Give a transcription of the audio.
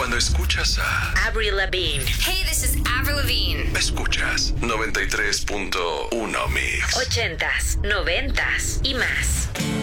Cuando escuchas a Avril Lavigne. Hey, this is Avril Lavigne. escuchas 93.1 Mix. 80s, 90s y más.